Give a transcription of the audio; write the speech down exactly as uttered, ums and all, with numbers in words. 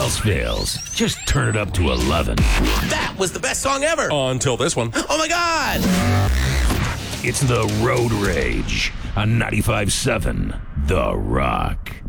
else fails, just turn it up to eleven. That was the best song ever. Until this one. Oh, my God. It's the Road Rage on ninety-five point seven The Rock.